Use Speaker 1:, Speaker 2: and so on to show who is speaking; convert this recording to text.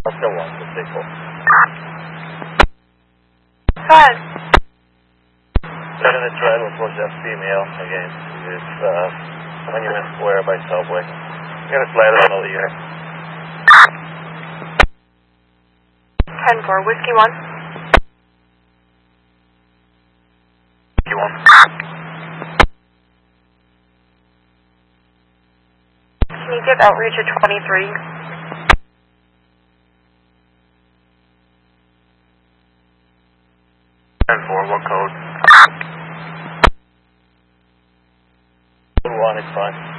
Speaker 1: Oscar 1, the signal.
Speaker 2: Go ahead.
Speaker 1: Lieutenant Dread was a female again. It's Monument Square by Subway. I'm going to slide it on the unit.
Speaker 2: 10-4, Whiskey 1.
Speaker 1: Whiskey 1.
Speaker 2: Can you give outreach at 23?
Speaker 1: 10-4, what code? 1 is fine.